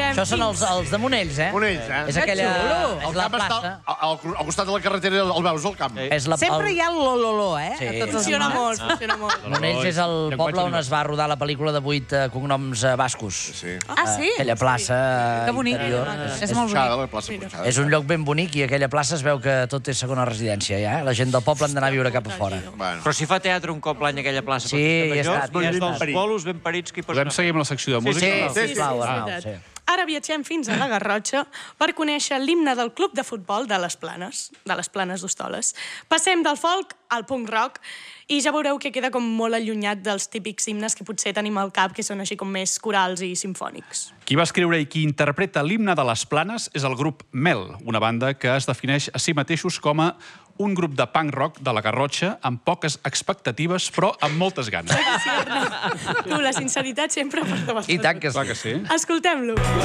Això són els de Monells, eh? Monells, eh? És aquella... És la plaça. Al costat de la carretera el veus, al camp. Sempre hi ha l'ololó, eh? Sí. Funciona molt, funciona molt. Monells és el poble on es va rodar la pel·lícula de 8 cognoms bascos. Ah, sí? Aquella plaça Que bonic. interior. És molt bonic. La plaça Porxada. És un lloc ben bonic i aquella plaça es veu que tot és segona residència, ja. La gent del poble han d'anar a viure cap a fora. Però si fa teatre un cop l'any aquella plaça... Sí, hi he estat. Hi ha dels bolos ben parits que hi pots Podem seguir amb la secció de música? Sí, sisplau, Arnau, sí. Ara viatgem fins a la Garrotxa per conèixer l'himne del club de futbol de les Planes d'Hostoles. Passem del folk al punk rock i ja veureu que queda com molt allunyat dels típics himnes que potser tenim al cap, que són així com més corals i simfònics. Qui va escriure i qui interpreta l'himne de les Planes és el grup Mel, una banda que es defineix a si mateixos com a un grup de punk rock de la Garrotxa amb poques expectatives, però amb moltes ganes. Tu, la sinceritat sempre porta bastant. I tant que Clar que sí. Escoltem-lo.